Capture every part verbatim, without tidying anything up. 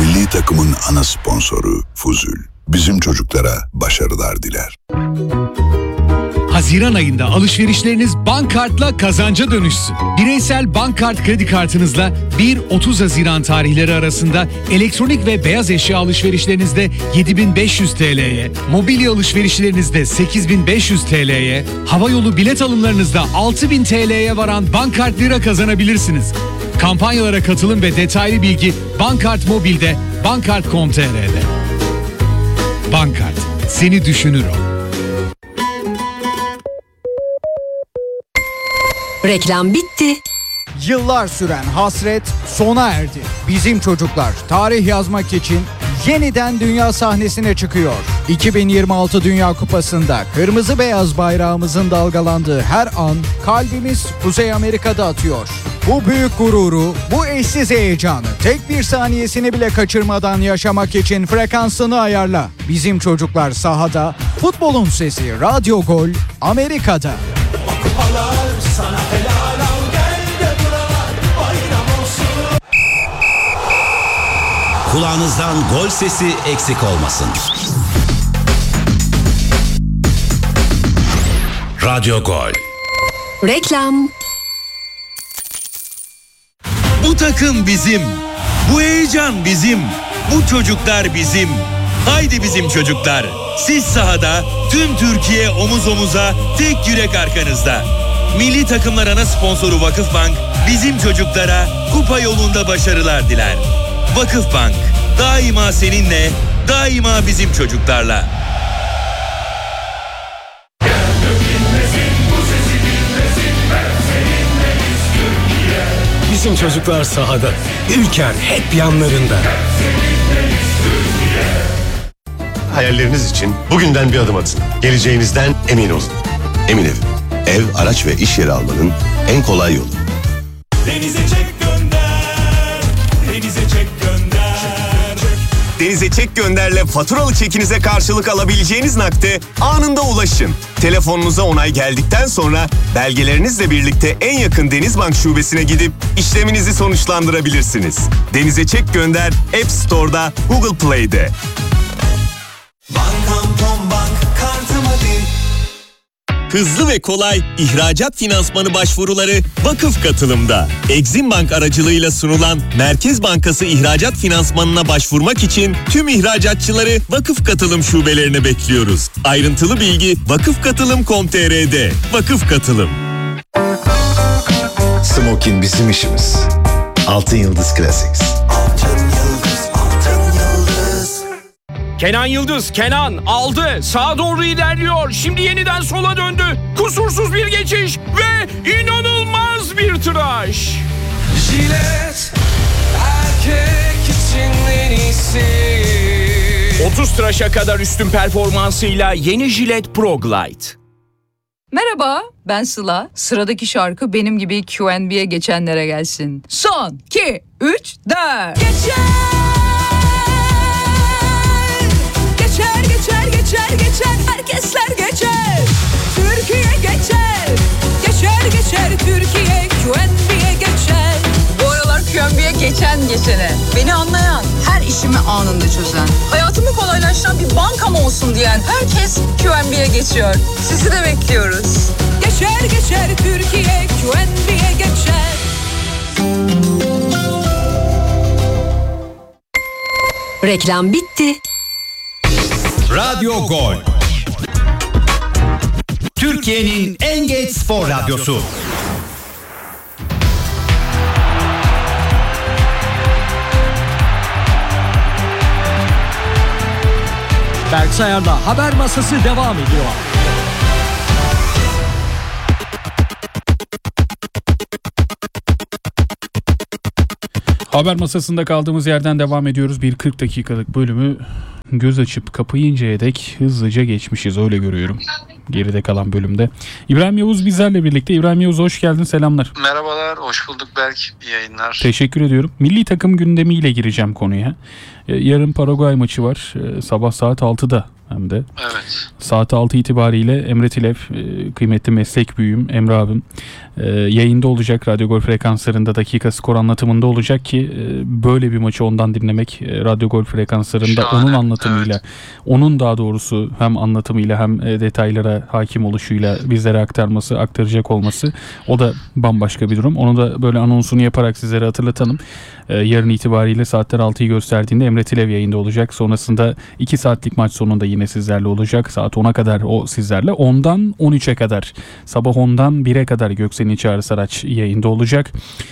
Milli takımın ana sponsoru Fuzul. Bizim çocuklara başarılar diler. Haziran ayında alışverişleriniz Bankkart'la kazanca dönüşsün. Bireysel Bankkart kredi kartınızla bir otuz Haziran tarihleri arasında elektronik ve beyaz eşya alışverişlerinizde yedi bin beş yüz TL'ye, mobilya alışverişlerinizde sekiz bin beş yüz TL'ye, havayolu bilet alımlarınızda altı bin TL'ye varan Bankkart lira kazanabilirsiniz. Kampanyalara katılın ve detaylı bilgi Bankkart Mobil'de, bankkart nokta com nokta t r'de. Bankkart, seni düşünür o. Reklam bitti. Yıllar süren hasret sona erdi. Bizim çocuklar tarih yazmak için yeniden dünya sahnesine çıkıyor. iki bin yirmi altı Dünya Kupası'nda kırmızı beyaz bayrağımızın dalgalandığı her an kalbimiz Kuzey Amerika'da atıyor. Bu büyük gururu, bu eşsiz heyecanı tek bir saniyesini bile kaçırmadan yaşamak için frekansını ayarla. Bizim çocuklar sahada, futbolun sesi Radyo Gol Amerika'da. Sana helal al, gel de buralar bayram olsun. Kulağınızdan gol sesi eksik olmasın. Radyo Gol. Reklam. Bu takım bizim. Bu heyecan bizim. Bu çocuklar bizim. Haydi bizim çocuklar. Siz sahada, tüm Türkiye omuz omuza, tek yürek arkanızda. Milli takımlar ana sponsoru Vakıfbank, bizim çocuklara kupa yolunda başarılar diler. Vakıfbank, daima seninle, daima bizim çocuklarla. Bizim çocuklar sahada, ülken hep yanlarında. Hayalleriniz için bugünden bir adım atın. Geleceğinizden emin olun. Emin Ev. Ev, araç ve iş yeri almanın en kolay yolu. Denize çek gönder, denize çek gönder. Denize Çek Gönder'le faturalı çekinize karşılık alabileceğiniz nakde anında ulaşın. Telefonunuza onay geldikten sonra belgelerinizle birlikte en yakın Denizbank şubesine gidip işleminizi sonuçlandırabilirsiniz. Denize Çek Gönder App Store'da, Google Play'de. Bankam Tombank kartımı bil. Hızlı ve kolay ihracat finansmanı başvuruları Vakıf Katılım'da. Exim Bank aracılığıyla sunulan Merkez Bankası ihracat finansmanına başvurmak için tüm ihracatçıları Vakıf Katılım şubelerine bekliyoruz. Ayrıntılı bilgi vakıf katılım nokta com nokta t r'de. Vakıf Katılım. Smokin bizim işimiz. Altın Yıldız Classics. Kenan Yıldız, Kenan aldı, sağa doğru ilerliyor, şimdi yeniden sola döndü, kusursuz bir geçiş ve inanılmaz bir tıraş. Jilet, erkek için en iyisi. otuz tıraşa kadar üstün performansıyla yeni Jilet Pro Glide. Merhaba, ben Sıla. Sıradaki şarkı benim gibi Q and B'ye geçenlere gelsin. Son, iki, üç, dört. Geçer! Geçer, geçer, geçer, geçer, herkesler geçer. Türkiye geçer, geçer, geçer, Türkiye Q and B'ye geçer. Bu aralar Q and B'ye geçen geçene, beni anlayan, her işimi anında çözen, hayatımı kolaylaştıran bir bankam olsun diyen herkes Q and B'ye geçiyor. Sizi de bekliyoruz. Geçer, geçer, Türkiye Q and B'ye geçer. Reklam bitti. Radyo Gol. Türkiye'nin en geç spor radyosu. Berk Sayar'la haber masası devam ediyor. Haber masasında kaldığımız yerden devam ediyoruz. Bir kırk dakikalık bölümü göz açıp kapayıncaya dek hızlıca geçmişiz, öyle görüyorum geride kalan bölümde. İbrahim Yavuz bizlerle birlikte. İbrahim Yavuz, hoş geldin, selamlar. Merhabalar, hoş bulduk Berk, iyi yayınlar. Teşekkür ediyorum. Milli takım gündemiyle gireceğim konuya. Yarın Paraguay maçı var. Sabah saat altıda hem de. Evet. Saat altı itibariyle Emre Tilev, e, kıymetli meslek büyüğüm Emre abim e, yayında olacak. Radyo Gol frekanslarında dakika skor anlatımında olacak ki e, böyle bir maçı ondan dinlemek e, Radyo Gol frekanslarında Şahane, onun anlatımıyla, evet. onun daha doğrusu hem anlatımıyla hem e, detaylara hakim oluşuyla bizlere aktarması, aktaracak olması, o da bambaşka bir durum. Onu da böyle anonsunu yaparak sizlere hatırlatalım. E, yarın itibariyle saatler altıyı gösterdiğinde Emre Tilev yayında olacak. Sonrasında iki saatlik maç sonunda yine sizlerle olacak. Saat ona kadar o sizlerle. ondan on üçe kadar, sabah ondan bire kadar Göksel'in Çağrı Saraç yayında olacak.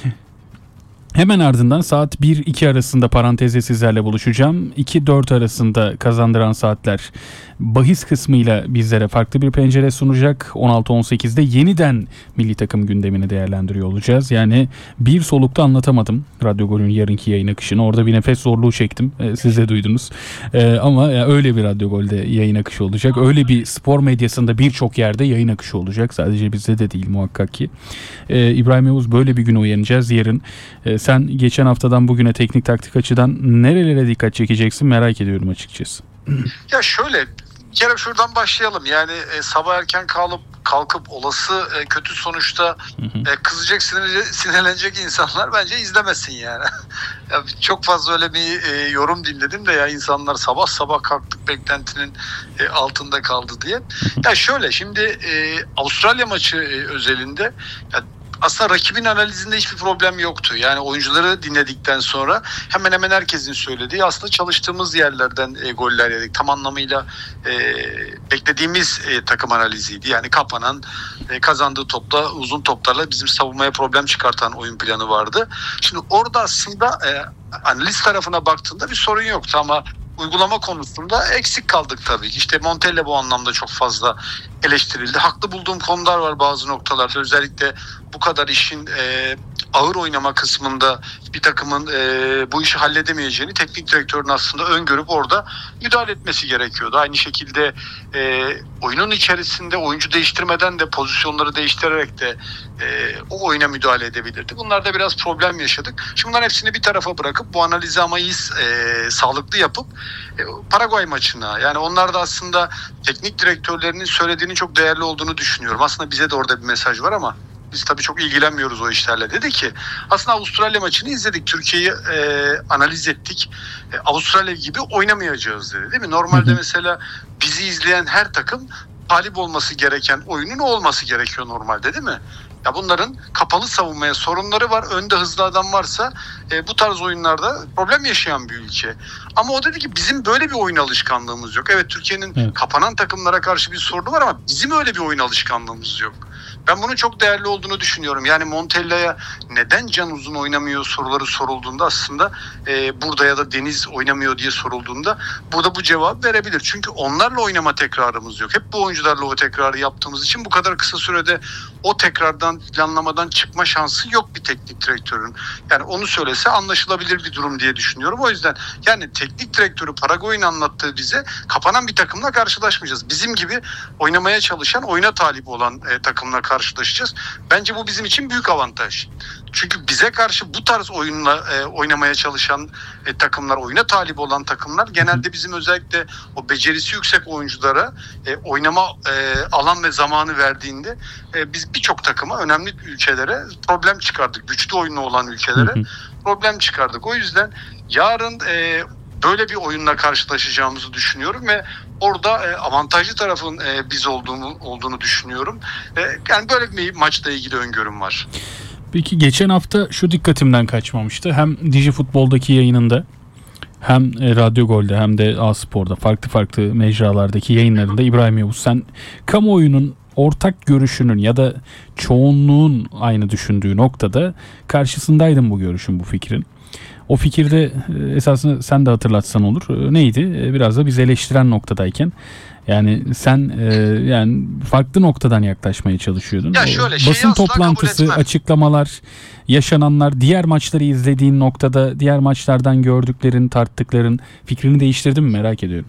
Hemen ardından saat bir iki arasında parantezde sizlerle buluşacağım. iki dört arasında Kazandıran Saatler bahis kısmıyla bizlere farklı bir pencere sunacak. on altı on sekizde yeniden milli takım gündemini değerlendiriyor olacağız. Yani bir solukta anlatamadım Radyo Gol'ün yarınki yayın akışını. Orada bir nefes zorluğu çektim. Ee, siz de duydunuz. Ee, ama ya öyle bir Radyo Gol'de yayın akışı olacak. Öyle bir spor medyasında birçok yerde yayın akışı olacak. Sadece bizde de değil muhakkak ki. Ee, İbrahim Yavuz, böyle bir güne uyanacağız yarın. Ee, sen geçen haftadan bugüne teknik taktik açıdan nerelere dikkat çekeceksin merak ediyorum açıkçası. Ya şöyle, bir kere şuradan başlayalım. Yani e, sabah erken kalıp kalkıp olası e, kötü sonuçta e, kızacak, sinirle, sinirlenecek insanlar bence izlemesin yani. Ya, çok fazla öyle bir e, yorum dinledim de ya, insanlar sabah sabah kalktık beklentinin e, altında kaldı diye. Ya şöyle, şimdi e, Avustralya maçı e, özelinde ya, aslında rakibin analizinde hiçbir problem yoktu. Yani oyuncuları dinledikten sonra hemen hemen herkesin söylediği, aslında çalıştığımız yerlerden e, goller yedik. Tam anlamıyla e, beklediğimiz e, takım analiziydi. Yani kapanan, e, kazandığı topla, uzun toplarla bizim savunmaya problem çıkartan oyun planı vardı. Şimdi orada aslında e, analiz tarafına baktığında bir sorun yoktu ama uygulama konusunda eksik kaldık tabii ki. İşte Montella bu anlamda çok fazla eleştirildi. Haklı bulduğum konular var bazı noktalarda. Özellikle bu kadar işin e, ağır oynama kısmında bir takımın e, bu işi halledemeyeceğini teknik direktörün aslında öngörüp orada müdahale etmesi gerekiyordu. Aynı şekilde e, oyunun içerisinde oyuncu değiştirmeden de pozisyonları değiştirerek de e, o oyuna müdahale edebilirdi. Bunlarda biraz problem yaşadık. Şimdi bunların hepsini bir tarafa bırakıp bu analizi ama iyi e, sağlıklı yapıp e, Paraguay maçına, yani onlar da aslında teknik direktörlerinin söylediğinin çok değerli olduğunu düşünüyorum. Aslında bize de orada bir mesaj var ama biz tabii çok ilgilenmiyoruz o işlerle. Dedi ki aslında Avustralya maçını izledik. Türkiye'yi e, analiz ettik. E, Avustralya gibi oynamayacağız dedi, değil mi? Normalde mesela bizi izleyen her takım talip olması gereken oyunun olması gerekiyor normalde, değil mi? Ya bunların kapalı savunmaya sorunları var. Önde hızlı adam varsa e, bu tarz oyunlarda problem yaşayan bir ülke. Ama o dedi ki bizim böyle bir oyun alışkanlığımız yok. Evet, Türkiye'nin evet. kapanan takımlara karşı bir sorunu var ama bizim öyle bir oyun alışkanlığımız yok. Ben bunun çok değerli olduğunu düşünüyorum. Yani Montella'ya neden Can Uzun oynamıyor soruları sorulduğunda aslında e, burada ya da Deniz oynamıyor diye sorulduğunda burada bu cevap verebilir. Çünkü onlarla oynama tekrarımız yok. Hep bu oyuncularla o tekrarı yaptığımız için bu kadar kısa sürede o tekrardan, planlamadan çıkma şansı yok bir teknik direktörün. Yani onu söylese anlaşılabilir bir durum diye düşünüyorum. O yüzden yani teknik direktörü Paraguay'ın anlattığı bize kapanan bir takımla karşılaşmayacağız. Bizim gibi oynamaya çalışan, oyuna talip olan e, takımla karşılaşacağız. Bence bu bizim için büyük avantaj. Çünkü bize karşı bu tarz oyunla e, oynamaya çalışan e, takımlar, oyuna talip olan takımlar genelde bizim özellikle o becerisi yüksek oyunculara e, oynama e, alan ve zamanı verdiğinde e, biz birçok takıma, önemli ülkelere problem çıkardık. Güçlü oyunu olan ülkelere problem çıkardık. O yüzden yarın e, böyle bir oyunla karşılaşacağımızı düşünüyorum ve orada e, avantajlı tarafın e, biz olduğunu olduğunu düşünüyorum. E, yani böyle bir maçla ilgili öngörüm var. Peki geçen hafta şu dikkatimden kaçmamıştı. Hem Dijifutbol'daki yayınında hem Radyo Gol'de hem de A-Spor'da farklı farklı mecralardaki yayınlarında İbrahim Yavuz, sen kamuoyunun ortak görüşünün ya da çoğunluğun aynı düşündüğü noktada karşısındaydın bu görüşün, bu fikrin. O fikirde esasında sen de hatırlatsan olur. Neydi? Biraz da bizi eleştiren noktadayken. Yani sen e, yani farklı noktadan yaklaşmaya çalışıyordun. Ya şöyle, basın toplantısı, açıklamalar, yaşananlar, diğer maçları izlediğin noktada diğer maçlardan gördüklerin, tarttıkların fikrini değiştirdi mi merak ediyorum.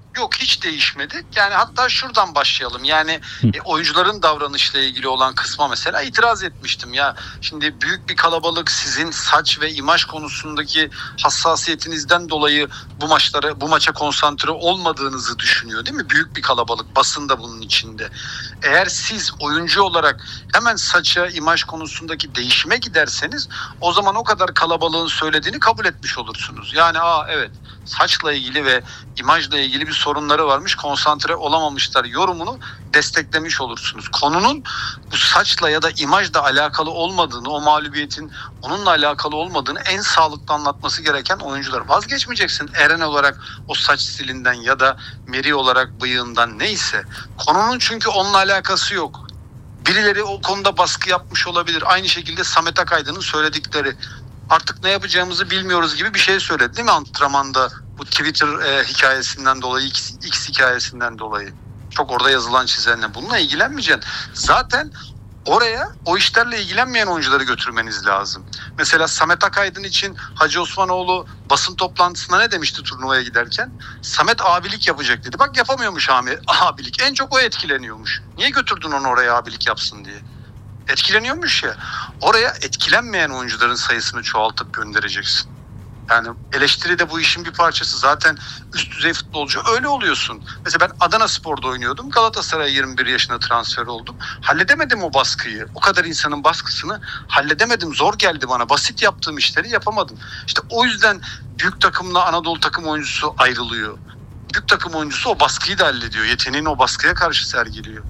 Yok, hiç değişmedi. Yani hatta şuradan başlayalım. Yani e, oyuncuların davranışla ilgili olan kısma mesela itiraz etmiştim. Ya şimdi büyük bir kalabalık sizin saç ve imaj konusundaki hassasiyetinizden dolayı bu maçlara, bu maça konsantre olmadığınızı düşünüyor değil mi? Büyük bir kalabalık, basın da bunun içinde. Eğer siz oyuncu olarak hemen saça, imaj konusundaki değişime giderseniz o zaman o kadar kalabalığın söylediğini kabul etmiş olursunuz. Yani aa evet, saçla ilgili ve imajla ilgili bir sorunları varmış, konsantre olamamışlar yorumunu desteklemiş olursunuz. Konunun bu saçla ya da imajla alakalı olmadığını, o mağlubiyetin onunla alakalı olmadığını en sağlıklı anlatması gereken oyuncular. Vazgeçmeyeceksin Eren olarak o saç stilinden ya da Meri olarak bıyığından, neyse. Konunun çünkü onunla alakası yok. Birileri o konuda baskı yapmış olabilir. Aynı şekilde Samet Akaydın'ın söyledikleri, artık ne yapacağımızı bilmiyoruz gibi bir şey söyledi değil mi antrenmanda, bu Twitter e, hikayesinden dolayı, X, X hikayesinden dolayı. Çok orada yazılan çizenle. Bununla ilgilenmeyeceksin. Zaten oraya o işlerle ilgilenmeyen oyuncuları götürmeniz lazım. Mesela Samet Akaydın için Hacı Osmanoğlu basın toplantısında ne demişti turnuvaya giderken? Samet abilik yapacak dedi. Bak yapamıyormuş abi, abilik. En çok o etkileniyormuş. Niye götürdün onu oraya abilik yapsın diye? Etkileniyormuş ya. Oraya etkilenmeyen oyuncuların sayısını çoğaltıp göndereceksin. Yani eleştiri de bu işin bir parçası. Zaten üst düzey futbolcu öyle oluyorsun. Mesela ben Adanaspor'da oynuyordum. Galatasaray'a yirmi bir yaşında transfer oldum. Halledemedim o baskıyı. O kadar insanın baskısını halledemedim. Zor geldi bana. Basit yaptığım işleri yapamadım. İşte o yüzden büyük takımla Anadolu takım oyuncusu ayrılıyor. Büyük takım oyuncusu o baskıyı da hallediyor. Yeteneğini o baskıya karşı sergiliyor.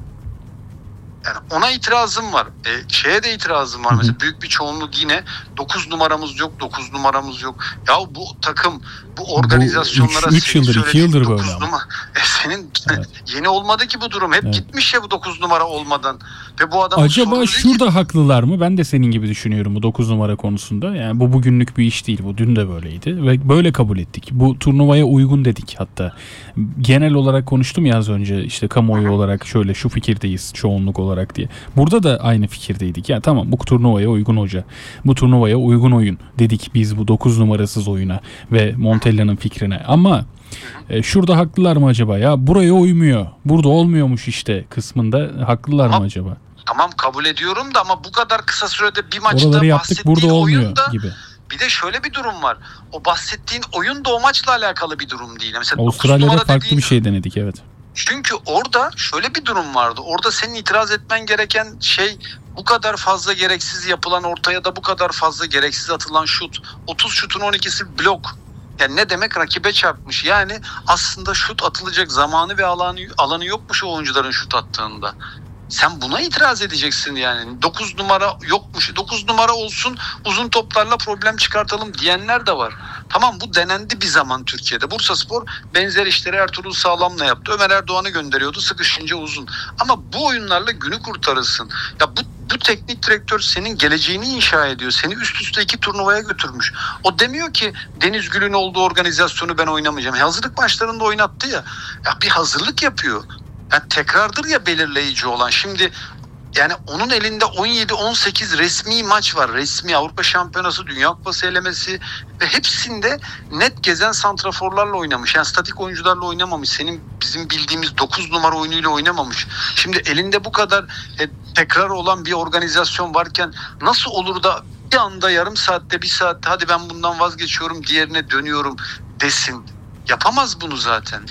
Yani ona itirazım var. E, şeye de itirazım var. Mesela büyük bir çoğunluk yine dokuz numaramız yok, dokuz numaramız yok. Ya bu takım, bu organizasyonlara... Bu üç yıldır, iki yıldır böyle ama. Numara, e senin evet. Yeni olmadı ki bu durum. Hep evet. Gitmiş ya bu dokuz numara olmadan. Ve bu adam acaba şurada ki... haklılar mı? Ben de senin gibi düşünüyorum bu dokuz numara konusunda. Yani bu bugünlük bir iş değil. Bu dün de böyleydi. Ve böyle kabul ettik. Bu turnuvaya uygun dedik hatta. Genel olarak konuştum ya az önce. İşte kamuoyu olarak şöyle şu fikirdeyiz çoğunluk olarak diye. Burada da aynı fikirdeydik. Ya tamam, bu turnuvaya uygun hoca. Bu turnuvaya uygun oyun dedik biz bu dokuz numarasız oyuna ve Montella'nın fikrine. Ama e, şurada haklılar mı acaba? Ya buraya uymuyor. Burada olmuyormuş işte kısmında haklılar tamam. mı acaba? Tamam, kabul ediyorum da ama bu kadar kısa sürede bir maçta oraları yaptık, burada olmuyor oyunda, gibi. Bir de şöyle bir durum var. O bahsettiğin oyun da o maçla alakalı bir durum değil. Mesela Avustralya'da farklı dediğin... bir şey denedik, evet. Çünkü orada şöyle bir durum vardı. Orada senin itiraz etmen gereken şey, bu kadar fazla gereksiz yapılan ortaya da bu kadar fazla gereksiz atılan şut. otuz şutun on ikisi blok. Yani ne demek, rakibe çarpmış. Yani aslında şut atılacak zamanı ve alanı, alanı yokmuş o oyuncuların şut attığında. Sen buna itiraz edeceksin yani. dokuz numara yokmuş. dokuz numara olsun, uzun toplarla problem çıkartalım diyenler de var. Tamam, bu denendi bir zaman Türkiye'de. Bursaspor benzer işleri Ertuğrul Sağlam'la yaptı. Ömer Erdoğan'ı gönderiyordu sıkışınca uzun. Ama bu oyunlarla günü kurtarırsın. Ya bu, bu teknik direktör senin geleceğini inşa ediyor. Seni üst üste iki turnuvaya götürmüş. O demiyor ki Deniz Gül'ün olduğu organizasyonu ben oynamayacağım. Hazırlık maçlarında oynattı ya. Ya bir hazırlık yapıyor. Yani tekrardır ya belirleyici olan. Şimdi yani onun elinde on yedi on sekiz resmi maç var. Resmi Avrupa Şampiyonası, Dünya Kupası elemesi ve hepsinde net gezen santraforlarla oynamış. Yani statik oyuncularla oynamamış. Senin bizim bildiğimiz dokuz numara oyunuyla oynamamış. Şimdi elinde bu kadar e, tekrar olan bir organizasyon varken nasıl olur da bir anda yarım saatte, bir saatte hadi ben bundan vazgeçiyorum, diğerine dönüyorum desin. Yapamaz bunu zaten.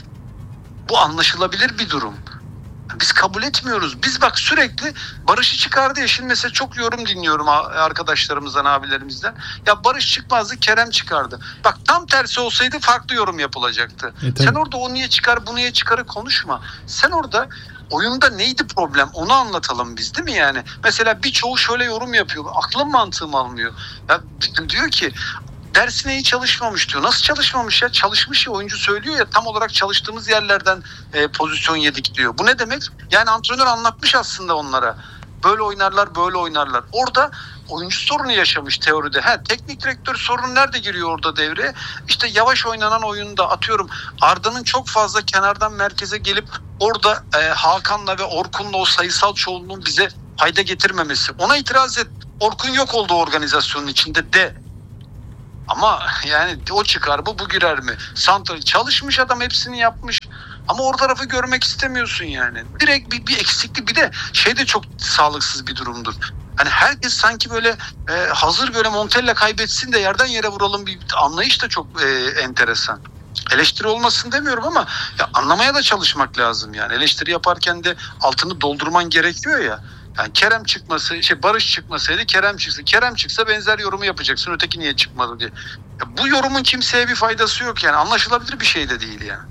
Bu anlaşılabilir bir durum. Biz kabul etmiyoruz. Biz bak sürekli Barış'ı çıkardı ya. Şimdi mesela çok yorum dinliyorum arkadaşlarımızdan, abilerimizden. Ya Barış çıkmazdı, Kerem çıkardı. Bak tam tersi olsaydı farklı yorum yapılacaktı. E, Sen orada o niye çıkar, bu niye çıkarı konuşma. Sen orada oyunda neydi problem, onu anlatalım biz, değil mi yani? Mesela birçoğu şöyle yorum yapıyor. Aklım mantığım almıyor. Ya diyor ki dersine iyi çalışmamış diyor. Nasıl çalışmamış ya? Çalışmış ya, oyuncu söylüyor ya, tam olarak çalıştığımız yerlerden e, pozisyon yedik diyor. Bu ne demek? Yani antrenör anlatmış aslında onlara. Böyle oynarlar, böyle oynarlar. Orada oyuncu sorunu yaşamış teoride. Ha, teknik direktör sorunu nerede giriyor orada devreye? İşte yavaş oynanan oyunda atıyorum Arda'nın çok fazla kenardan merkeze gelip orada e, Hakan'la ve Orkun'la o sayısal çoğunluğun bize fayda getirmemesi. Ona itiraz et. Orkun yok oldu organizasyonun içinde de. Ama yani o çıkar mı, bu girer mi? Santra çalışmış adam, hepsini yapmış. Ama o tarafı görmek istemiyorsun yani. Direkt bir, bir eksiklik, bir de şey de çok sağlıksız bir durumdur. Hani herkes sanki böyle e, hazır böyle Montella kaybetsin de yerden yere vuralım bir anlayış da çok e, enteresan. Eleştiri olmasın demiyorum ama ya anlamaya da çalışmak lazım yani. Eleştiri yaparken de altını doldurman gerekiyor ya. Yani Kerem çıkması, şey Barış çıkmasaydı Kerem çıksa. Kerem çıksa benzer yorumu yapacaksın. Öteki niye çıkmadı diye. Ya bu yorumun kimseye bir faydası yok yani. Anlaşılabilir bir şey de değil yani.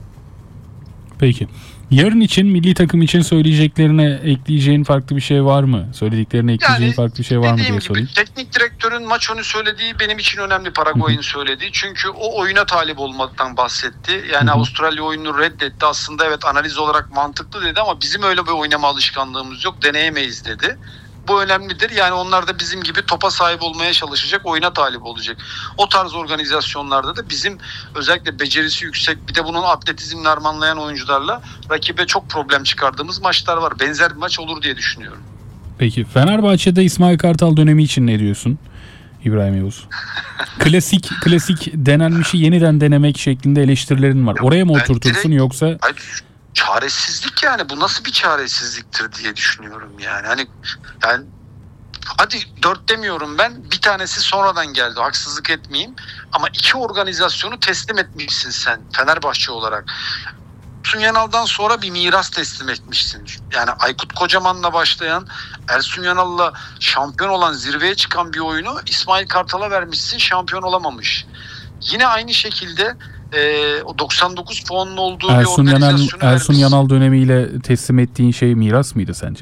Peki. Yarın için, milli takım için söyleyeceklerine ekleyeceğin farklı bir şey var mı? Söylediklerine ekleyeceğin Yani farklı bir şey var mı diye dediğim sorayım. gibi teknik direktörün maç önü söylediği benim için önemli, Paraguay'ın söylediği. Çünkü o oyuna talip olmaktan bahsetti. Yani Avustralya oyununu reddetti. Aslında evet analiz olarak mantıklı dedi ama bizim öyle bir oynama alışkanlığımız yok. Deneyemeyiz dedi. Bu önemlidir. Yani onlar da bizim gibi topa sahip olmaya çalışacak, oyuna talip olacak. O tarz organizasyonlarda da bizim özellikle becerisi yüksek, bir de bunun atletizmle harmanlayan oyuncularla rakibe çok problem çıkardığımız maçlar var. Benzer bir maç olur diye düşünüyorum. Peki Fenerbahçe'de İsmail Kartal dönemi için ne diyorsun İbrahim Yavuz? klasik klasik denenmişi yeniden denemek şeklinde eleştirilerin var. Oraya mı oturtursun direkt, yoksa? Ay, çaresizlik yani, bu nasıl bir çaresizliktir diye düşünüyorum yani. Hani yani hadi dört demiyorum ben, bir tanesi sonradan geldi, haksızlık etmeyeyim ama iki organizasyonu teslim etmişsin sen Fenerbahçe olarak. Ersun Yanal'dan sonra bir miras teslim etmişsin. Yani Aykut Kocaman'la başlayan, Ersun Yanal'la şampiyon olan, zirveye çıkan bir oyunu İsmail Kartal'a vermişsin, şampiyon olamamış. Yine aynı şekilde e, o doksan dokuz puanın olduğu Ersun bir Yanal, organizasyonu Ersun vermişsin. Yanal dönemiyle teslim ettiğin şey miras mıydı sence?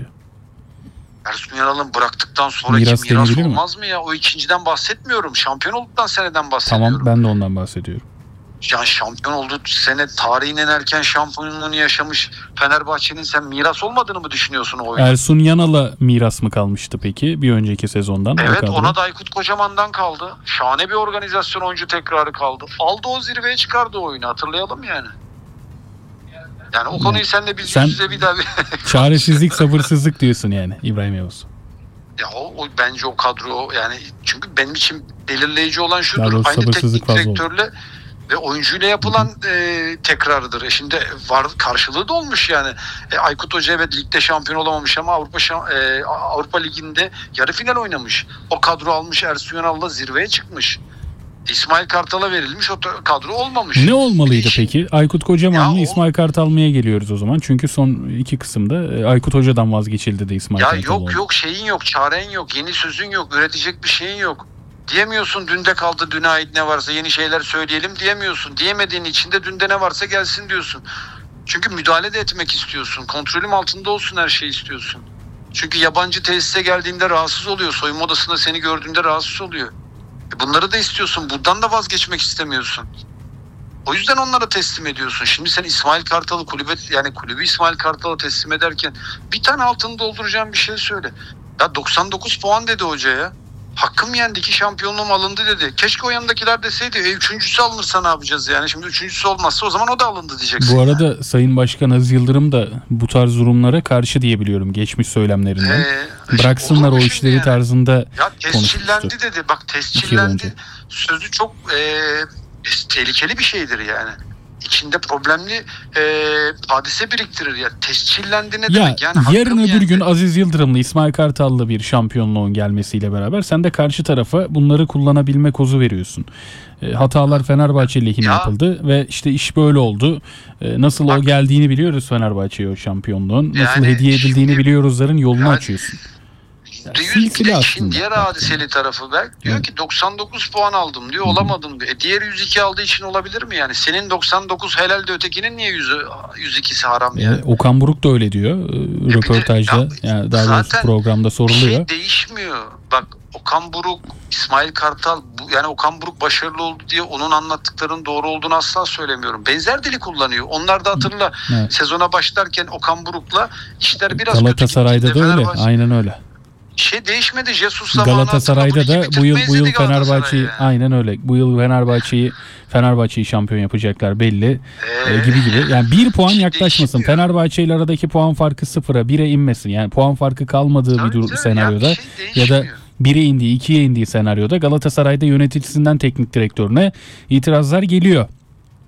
Ersun Yanal'ın bıraktıktan sonraki Miras miras, miras mi? olmaz mı ya? O ikinciden bahsetmiyorum. Şampiyon olduktan seneden bahsediyorum. Tamam, ben de ondan bahsediyorum. Yani şampiyon olduğu sene tarihin en erken şampiyonluğunu yaşamış Fenerbahçe'nin sen miras olmadığını mı düşünüyorsun o oyunu? Ersun Yanal'a miras mı kalmıştı peki bir önceki sezondan? Evet, ona da Aykut Kocaman'dan kaldı. Şahane bir organizasyon, oyuncu tekrarı kaldı. Aldı, o zirveye çıkardı o oyunu, hatırlayalım yani. Yani o konuyu seninle biz Sen yüz yüze bir daha bir... çaresizlik, sabırsızlık diyorsun yani İbrahim Yavuz. Ya o, o bence o kadro yani, çünkü benim için belirleyici olan şudur. doğrusu Aynı teknik fazla direktörle ve oyuncuyla yapılan e, tekrarıdır. E şimdi var, karşılığı da olmuş yani. E, Aykut Hoca evet ligde şampiyon olamamış ama Avrupa e, Avrupa Ligi'nde yarı final oynamış. O kadro almış, Ersun Yanal'la zirveye çıkmış. İsmail Kartal'a verilmiş, o kadro olmamış. Ne olmalıydı İşin, peki? Aykut Kocaman mı, o, İsmail Kartal'maya geliyoruz o zaman. Çünkü son iki kısımda Aykut Hoca'dan vazgeçildi de İsmail ya Kartal yok oldu. yok şeyin yok, çaren yok, yeni sözün yok, üretecek bir şeyin yok. Diyemiyorsun dünde kaldı, düne ait ne varsa yeni şeyler söyleyelim diyemiyorsun. Diyemediğin için de dünde ne varsa gelsin diyorsun. Çünkü müdahale de etmek istiyorsun. Kontrolüm altında olsun her şey istiyorsun. Çünkü yabancı tesise geldiğinde rahatsız oluyor. Soyunma odasında seni gördüğünde rahatsız oluyor. E bunları da istiyorsun. Buradan da vazgeçmek istemiyorsun. O yüzden onlara teslim ediyorsun. Şimdi sen İsmail Kartal'ı kulübe, yani kulübü İsmail Kartal'a teslim ederken bir tane altını dolduracağım bir şey söyle. Ya doksan dokuz puan dedi hoca ya. Hakkım yendi, ki şampiyonluğum alındı dedi. Keşke o yanındakiler deseydi. E üçüncüsü alınırsa ne yapacağız yani? Şimdi üçüncüsü olmazsa o zaman o da alındı diyeceksin. Bu arada yani. Sayın Başkan Aziz Yıldırım da bu tarz durumlara karşı diyebiliyorum geçmiş söylemlerinden. Ee, Bıraksınlar o işleri yani. Tarzında ya tescillendi dedi. Bak tescillendi. Sözü çok e, tehlikeli bir şeydir yani. İçinde problemli e, hadise biriktirir ya. Tescillendi ne ya, demek? Yani yarın öbür yendi. gün Aziz Yıldırım'la İsmail Kartal'la bir şampiyonluğun gelmesiyle beraber sen de karşı tarafa bunları kullanabilme kozu veriyorsun. E, hatalar Fenerbahçe lehine ya. yapıldı ve işte iş böyle oldu. E, nasıl Bak, o geldiğini biliyoruz Fenerbahçe'ye o şampiyonluğun. Nasıl yani hediye edildiğini şimdi, biliyoruzların yolunu yani, açıyorsun. yüz için diğer hadiseli tarafı belki diyor evet. ki doksan dokuz puan aldım diyor, olamadım diyor. E diğer yüz iki aldığı için olabilir mi yani? Senin doksan dokuz helal de ötekinin niye yüz ikisi haram yani? E, Okan Buruk da öyle diyor e, röportajda. De, ya, yani daha doğrusu programda soruluyor. Şey değişmiyor. Bak Okan Buruk, İsmail Kartal, bu, yani Okan Buruk başarılı oldu diye onun anlattıklarının doğru olduğunu asla söylemiyorum. Benzer dili kullanıyor. Onlar da hatırla evet. sezona başlarken Okan Buruk'la işler biraz Galatasaray'da da öyle. Aynen öyle. Şey değişmedi. Jesus zamanı Galatasaray'da da bu yıl bu yıl Fenerbahçe'yi yani. Aynen öyle. Bu yıl Fenerbahçe'yi Fenerbahçe'yi şampiyon yapacaklar belli. Ee, e, gibi gibi. Yani bir puan şey yaklaşmasın. Fenerbahçe ile aradaki puan farkı sıfıra, bire inmesin. Yani puan farkı kalmadığı tabii, bir dur- senaryoda ya, şey ya da bire indiği, ikiye indiği senaryoda Galatasaray'da yöneticisinden teknik direktörüne itirazlar geliyor.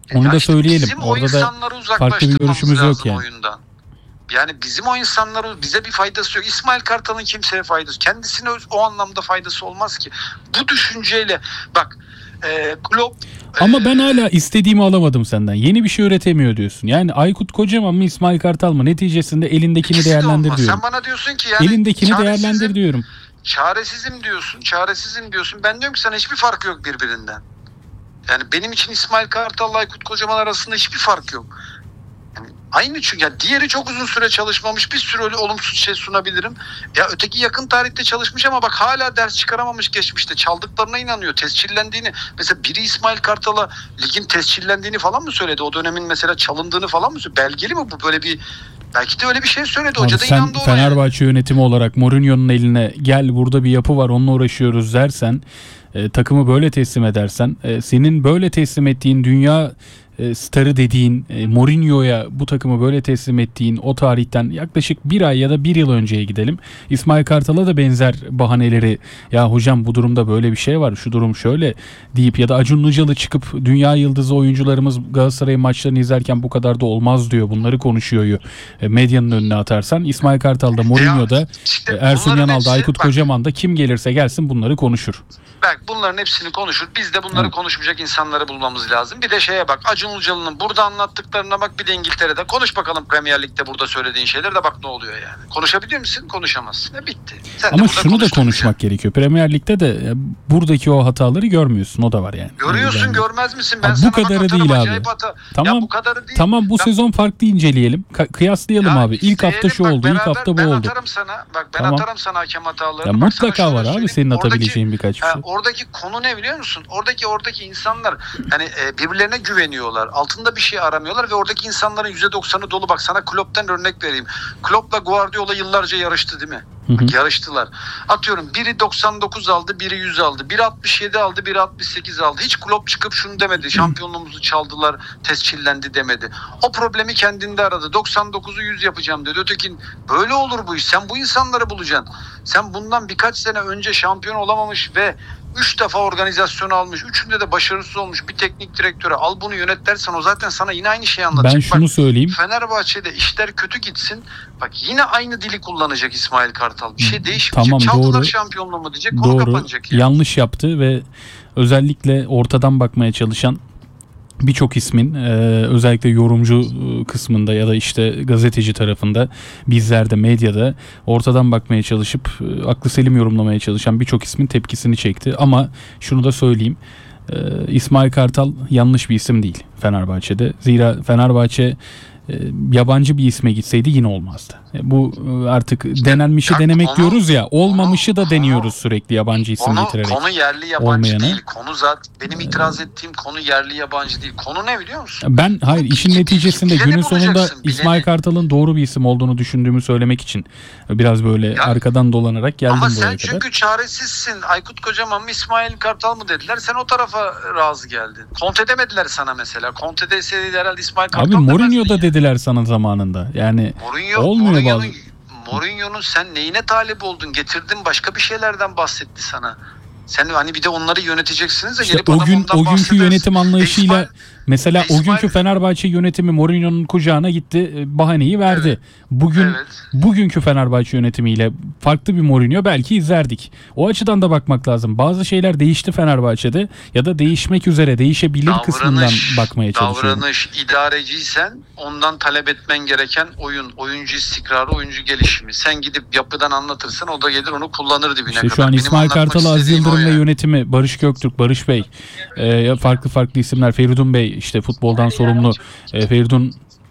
Onu Ya da işte söyleyelim. bizim o Orada da insanları farklı bir uzaklaştırmamız görüşümüz yok lazım yani. oyundan. Yani bizim o insanların bize bir faydası yok. İsmail Kartal'ın kimseye faydası. Kendisine o anlamda faydası olmaz ki. Bu düşünceyle bak e, Klopp Ama ben hala istediğimi alamadım senden. Yeni bir şey üretemiyor diyorsun. Yani Aykut Kocaman mı İsmail Kartal mı? Neticesinde elindekini İkisi de değerlendir olmaz. diyorum. Sen bana diyorsun ki yani Elindekini çaresizim- değerlendir diyorum. Çaresizim diyorsun, çaresizim diyorsun. Ben diyorum ki sana hiçbir fark yok birbirinden. Yani benim için İsmail Kartal'la Aykut Kocaman arasında hiçbir fark yok. Yani aynı çünkü yani diğeri çok uzun süre çalışmamış, bir sürü öyle olumsuz şey sunabilirim. Ya öteki yakın tarihte çalışmış ama bak hala ders çıkaramamış geçmişte. Çaldıklarına inanıyor, tescillendiğini. Mesela biri İsmail Kartal'a ligin tescillendiğini falan mı söyledi? O dönemin mesela çalındığını falan mı söyledi? Belgeli mi bu böyle bir... Belki de öyle bir şey söyledi. Abi Hoca da sen inandı ona. Fenerbahçe yönetimi olarak Mourinho'nun eline gel burada bir yapı var onunla uğraşıyoruz dersen, e, takımı böyle teslim edersen, e, senin böyle teslim ettiğin dünya e, starı dediğin e, Mourinho'ya bu takımı böyle teslim ettiğin o tarihten yaklaşık bir ay ya da bir yıl önceye gidelim. İsmail Kartal'a da benzer bahaneleri, ya hocam bu durumda böyle bir şey var, şu durum şöyle deyip ya da Acun Ilıcalı çıkıp dünya yıldızı oyuncularımız Galatasaray'ın maçlarını izlerken bu kadar da olmaz diyor, bunları konuşuyor e, medyanın önüne atarsan, İsmail Kartal'da, Mourinho'da, e, Ersun bunların Yanal'da, hepsi- Aykut bak- Kocaman'da kim gelirse gelsin bunları konuşur. Bak bunların hepsini konuşur. Biz de bunları Hı. konuşmayacak insanları bulmamız lazım. Bir de şeye bak. Acun Ilıcalı'nın burada anlattıklarına bak. Bir de İngiltere'de. Konuş bakalım Premier Lig'de burada söylediğin şeyler de bak ne oluyor yani. Konuşabiliyor musun? Konuşamazsın. E bitti. Sen de Ama burada şunu da konuştun konuşmak gerekiyor. Premier Lig'de de e, buradaki o hataları görmüyorsun. O da var yani. Görüyorsun, Yani- görmez misin? Ben Ha, bu sana bak kadarı atarım, değil abi. acayip hata. Tamam. Ya bu kadarı değil. Tamam bu Ben- sezon farklı inceleyelim. Ka- kıyaslayalım Ya abi. İlk hafta izleyelim, şu bak oldu, ilk beraber hafta bu ben oldu. atarım sana. Bak ben Tamam. atarım sana hakem hatalarını. Ya Bak sana mutlaka şöyle var abi söyleyeyim. senin Oradaki- atabileceğin birkaç bir Ha, şey. oradaki konu ne biliyor musun? Oradaki oradaki insanlar hani e, birbirlerine güveniyorlar. Altında bir şey aramıyorlar ve oradaki insanların yüzde doksanı dolu. Bak sana Klopp'tan örnek vereyim. Klopp'la Guardiola yıllarca yarıştı değil mi? Hı hı. Bak, yarıştılar. Atıyorum biri doksan dokuz aldı, biri yüz aldı. Biri altmış yedi aldı, biri altmış sekiz aldı. Hiç Klopp çıkıp şunu demedi. Şampiyonluğumuzu çaldılar, tescillendi demedi. O problemi kendinde aradı. doksan dokuzu yüz yapacağım dedi. Ötekin böyle olur bu iş. Sen bu insanları bulacaksın. Sen bundan birkaç sene önce şampiyon olamamış ve üç defa organizasyonu almış. Üçünde de başarısız olmuş bir teknik direktöre al bunu yönet dersen o zaten sana yine aynı şeyi anlatacak. Ben şunu Bak, söyleyeyim. Fenerbahçe'de işler kötü gitsin. Bak yine aynı dili kullanacak İsmail Kartal. Bir şey değişmeyecek. Tamam, Çaldılar doğru. şampiyonluğumu diyecek. Konu Doğru. kapanacak. Yani. Yanlış yaptı ve özellikle ortadan bakmaya çalışan birçok ismin e, özellikle yorumcu e, kısmında ya da işte gazeteci tarafında, bizlerde, medyada ortadan bakmaya çalışıp e, aklı selim yorumlamaya çalışan birçok ismin tepkisini çekti. Ama şunu da söyleyeyim. e, İsmail Kartal yanlış bir isim değil Fenerbahçe'de. Zira Fenerbahçe e, yabancı bir isme gitseydi yine olmazdı. E, bu e, artık denenmişi Ya denemek konu- diyoruz ya, olmamışı da konu- deniyoruz sürekli yabancı isim Konu, getirerek. konu yerli yabancı olmayana. değil. Konu zaten benim itiraz ettiğim konu yerli yabancı değil. Konu ne biliyor musun? Ben hayır işin bilgi- neticesinde bileni günün sonunda bulacaksın, bileni. İsmail Kartal'ın doğru bir isim olduğunu düşündüğümü söylemek için biraz böyle Ya, arkadan dolanarak geldim Ama buraya sen kadar. çünkü çaresizsin. Aykut Kocaman mı İsmail Kartal mı dediler. Sen o tarafa razı geldin. Conte demediler sana mesela. Conte deseydi herhalde İsmail Kartal Abi demezdin Mourinho da ya. dediler sana zamanında. Yani Mourinho, olmuyor Mourinho'nun, bazı. Mourinho'nun sen neyine talip oldun? Getirdin başka bir şeylerden bahsetti sana. Sen hani bir de onları yöneteceksiniz de İşte gelip o adam gün ondan o günkü bahsedersin. yönetim anlayışıyla E İsmail- mesela e o günkü İsmail- Fenerbahçe yönetimi Mourinho'nun kucağına gitti, e, bahaneyi verdi. Evet. Bugün Evet. bugünkü Fenerbahçe yönetimiyle farklı bir Mourinho belki izlerdik. O açıdan da bakmak lazım. Bazı şeyler değişti Fenerbahçe'de ya da değişmek üzere, değişebilir kısmından bakmaya çalışıyorum. Davranış, idareciysen ondan talep etmen gereken oyun, oyuncu istikrarı, oyuncu gelişimi. Sen gidip yapıdan anlatırsan o da gelir onu kullanır dibine İşte kadar. şu an Benim İsmail anlatmak Kartal, Aziz istediğim o Yıldırım ve yani. yönetimi, Barış Göktürk, Barış Bey, e, farklı farklı isimler, Feridun Bey, işte futboldan sorumlu e, Feridun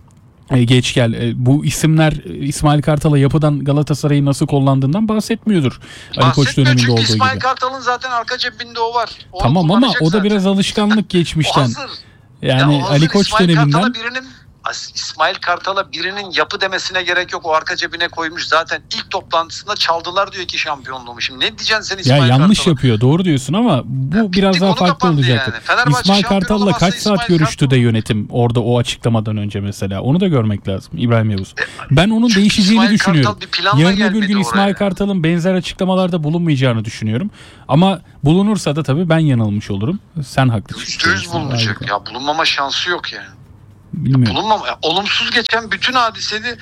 e, Geçgel, e, bu isimler e, İsmail Kartal'a yapıdan Galatasaray'ı nasıl kullandığından bahsetmiyordur. Ali Koç Bahsetmiyor döneminde çünkü olduğu İsmail gibi. Kartal'ın zaten arka cebinde o var. Onu Tamam ama kullanacak o da zaten. biraz alışkanlık O geçmişten. hazır. Yani Ya o hazır. Ali Koç İsmail döneminden Kartal'a birinin As- İsmail Kartal'a birinin yapı demesine gerek yok. O arka cebine koymuş. Zaten ilk toplantısında çaldılar diyor ki şampiyonluğumu. Şimdi ne diyeceksin sen İsmail Ya Kartal'a? yanlış yapıyor, doğru diyorsun ama bu Ya biraz daha konu farklı kapandı olacaktır. yani. Fenerbahçe İsmail şampiyon Kartal'la olamazsa kaç saat İsmail görüştü de yönetim orada o açıklamadan önce mesela? Onu da görmek lazım İbrahim Yavuz. Ben onun Çünkü değişeceğini İsmail düşünüyorum. Kartal bir planla Yarın öbür gelmedi gün oraya. İsmail Kartal'ın benzer açıklamalarda bulunmayacağını düşünüyorum. Ama bulunursa da tabii ben yanılmış olurum. Sen haklı Yüzde çıkıyorsun. yüz bulunacak. Harika. Ya bulunmama şansı yok yani. Bilmiyorum. Bulunmama. Ya, olumsuz geçen bütün hadiseli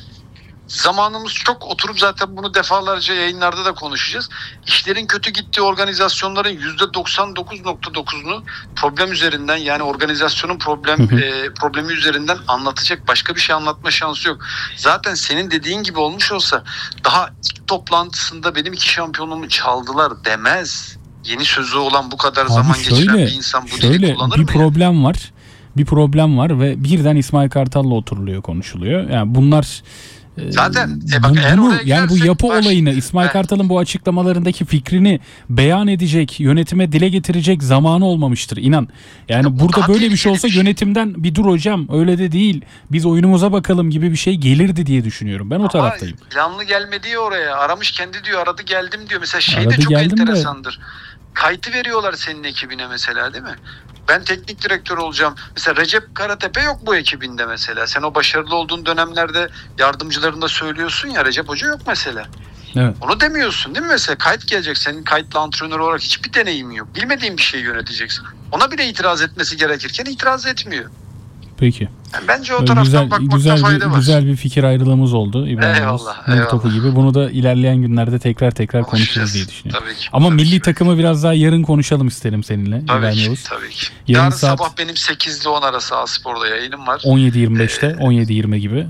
zamanımız çok, oturup zaten bunu defalarca yayınlarda da konuşacağız. İşlerin kötü gittiği organizasyonların yüzde doksan dokuz nokta dokuzunu problem üzerinden, yani organizasyonun problem e, problemi üzerinden anlatacak, başka bir şey anlatma şansı yok. Zaten senin dediğin gibi olmuş olsa daha ilk toplantısında benim iki şampiyonluğumu çaldılar demez. Yeni sözü olan bu kadar Abi zaman şöyle, geçiren bir insan bu dili şöyle kullanır bir mı? problem var. Bir problem var ve birden İsmail Kartal'la oturuluyor, konuşuluyor. Yani bunlar Zaten e Bu- bak, eğer bunu, oraya yani bu girersek yapı baş- olayını İsmail Heh. Kartal'ın bu açıklamalarındaki fikrini beyan edecek, yönetime dile getirecek zamanı olmamıştır, inan. Yani burada daha böyle bir şey olsa tehlikeli bir şey. yönetimden bir dur hocam öyle de değil, biz oyunumuza bakalım gibi bir şey gelirdi diye düşünüyorum. Ben o taraftayım. Ama planlı gelmedi ya oraya. Aramış kendi diyor, aradı geldim diyor. Mesela şey Aradı de çok geldim de- enteresandır. Kayıtı veriyorlar senin ekibine mesela, değil mi? Ben teknik direktör olacağım. Mesela Recep Karatepe yok bu ekibinde mesela. Sen o başarılı olduğun dönemlerde yardımcılarında söylüyorsun ya, Recep Hoca yok mesela. Evet. Onu demiyorsun değil mi mesela? Kayıt gelecek. Senin kayıtlı antrenör olarak hiçbir deneyimin yok. Bilmediğin bir şeyi yöneteceksin. Ona bile itiraz etmesi gerekirken itiraz etmiyor. Peki. Yani bence o Böyle taraftan güzel bakmakta güzel fayda bir, var. güzel bir fikir ayrılığımız oldu İbrahim Yavuz. Eyvallah, Nur eyvallah. topu gibi. Bunu da ilerleyen günlerde tekrar tekrar konuşuruz diye düşünüyorum. Tabii ki. Ama milli takımı biraz daha yarın konuşalım isterim seninle Tabii İbrahim ki, Yavuz. tabii ki. Yarın Yarın saat sabah benim sekiz ile on arası A-Spor'da yayınım var. on yedi yirmi beşte on yedi yirmi gibi.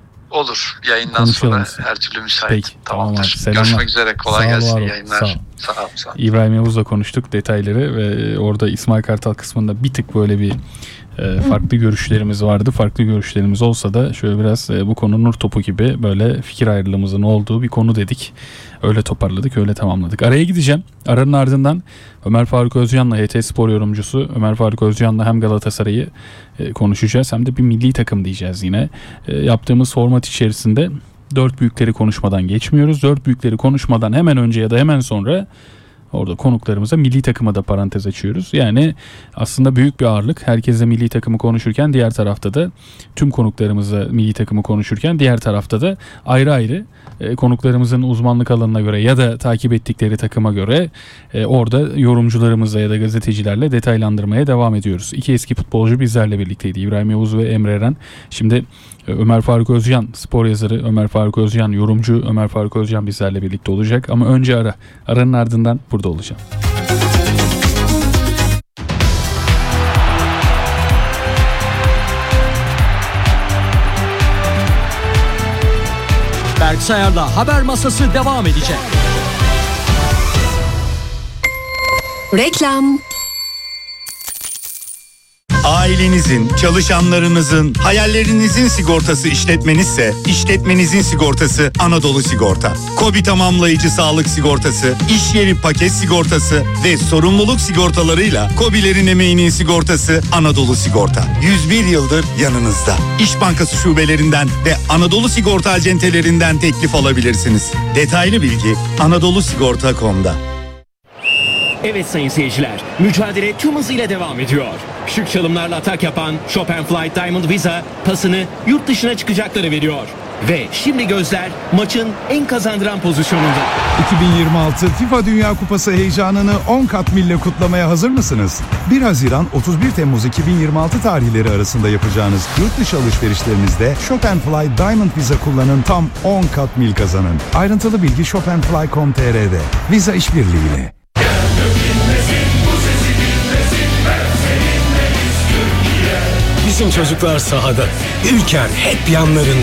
Olur. Yayından Konuşalım sonra size. her türlü müsait. Peki, tamam Tamamdır. abi, selamlar. Görüşmek üzere. Kolay Sağ ol, gelsin. var ol. İyi yayınlar. Sağ ol. Sağ ol. Sağ ol. İbrahim Yavuz'la konuştuk detayları ve orada İsmail Kartal kısmında bir tık böyle bir e, farklı görüşlerimiz vardı. Farklı görüşlerimiz olsa da şöyle biraz e, bu konu nur topu gibi böyle fikir ayrılığımızın olduğu bir konu dedik. Öyle toparladık, öyle tamamladık. Araya gideceğim. Aranın ardından Ömer Faruk Özcan'la, H T Spor yorumcusu Ömer Faruk Özcan'la hem Galatasaray'ı e, konuşacağız hem de bir milli takım diyeceğiz yine. E, yaptığımız format içerisinde dört büyükleri konuşmadan geçmiyoruz. Dört büyükleri konuşmadan hemen önce ya da hemen sonra orada konuklarımıza milli takıma da parantez açıyoruz. Yani aslında büyük bir ağırlık. Herkese milli takımı konuşurken diğer tarafta da tüm konuklarımıza milli takımı konuşurken diğer tarafta da ayrı ayrı e, konuklarımızın uzmanlık alanına göre ya da takip ettikleri takıma göre e, orada yorumcularımızla ya da gazetecilerle detaylandırmaya devam ediyoruz. İki eski futbolcu bizlerle birlikteydi. İbrahim Yavuz ve Emre Eren. Şimdi Ömer Faruk Özcan, spor yazarı Ömer Faruk Özcan, yorumcu Ömer Faruk Özcan bizlerle birlikte olacak. Ama önce ara. Aranın ardından burada olacağım. Berk Sayar'la Haber Masası devam edecek. Reklam. Ailenizin, çalışanlarınızın, hayallerinizin sigortası işletmenizse, işletmenizin sigortası Anadolu Sigorta. KOBİ tamamlayıcı sağlık sigortası, iş yeri paket sigortası ve sorumluluk sigortalarıyla KOBİ'lerin emeğinin sigortası Anadolu Sigorta. yüz bir yıldır yanınızda. İş Bankası şubelerinden ve Anadolu Sigorta acentelerinden teklif alabilirsiniz. Detaylı bilgi anadolu sigorta nokta com'da. Evet sayın seyirciler, mücadele tüm hızıyla devam ediyor. Şık çalımlarla atak yapan Chopin Flight Diamond Visa pasını yurt dışına çıkacakları veriyor. Ve şimdi gözler maçın en kazandıran pozisyonunda. iki bin yirmi altı FIFA Dünya Kupası heyecanını on kat mille kutlamaya hazır mısınız? bir Haziran otuz bir Temmuz iki bin yirmi altı tarihleri arasında yapacağınız yurt dışı alışverişlerinizde Chopin Fly Diamond Visa kullanın, tam on kat mil kazanın. Ayrıntılı bilgi chopinfly nokta com nokta tr'de. Visa işbirliğiyle. Bizim çocuklar sahada. Ülker hep yanlarında.